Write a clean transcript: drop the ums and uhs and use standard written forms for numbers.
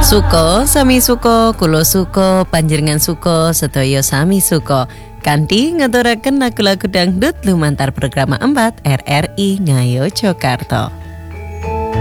Suko, sami suko, kulo suko, panjenengan suko, sedaya sami suko. Kanthi ngaturaken lagu-lagu dangdut lumantar program 4 RRI Ngayo Jakarta.